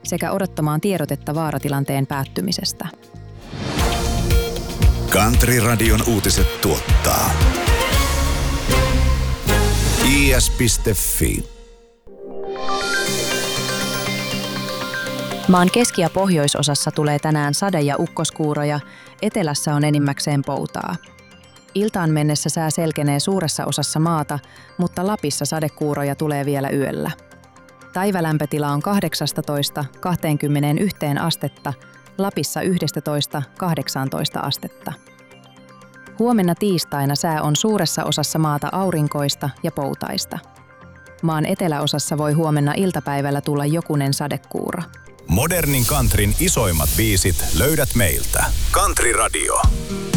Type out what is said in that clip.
sekä odottamaan tiedotetta vaaratilanteen päättymisestä. Country-radion uutiset tuottaa is.fi. Maan keski- ja pohjoisosassa tulee tänään sade- ja ukkoskuuroja, etelässä on enimmäkseen poutaa. Iltaan mennessä sää selkenee suuressa osassa maata, mutta Lapissa sadekuuroja tulee vielä yöllä. Päivälämpötila on 18–21 astetta, Lapissa 11–18 astetta. Huomenna tiistaina sää on suuressa osassa maata aurinkoista ja poutaista. Maan eteläosassa voi huomenna iltapäivällä tulla jokunen sadekuuro. Modernin countryn isoimmat biisit löydät meiltä. Country Radio.